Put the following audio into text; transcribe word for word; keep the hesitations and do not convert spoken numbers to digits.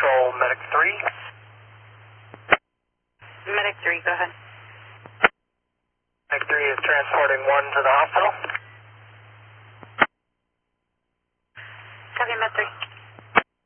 Control, Medic three. Medic three, go ahead. Medic three is transporting one to the hospital. Copy, Med three.